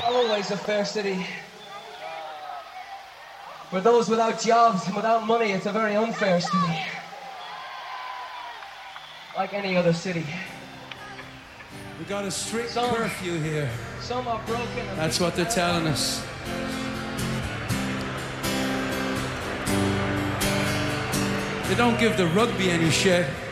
Always a fair city. For those without jobs and without money, it's a very unfair city. Like any other city. We got a strict curfew here. Some are broken. That's what they're telling us. They don't give the rugby any shit.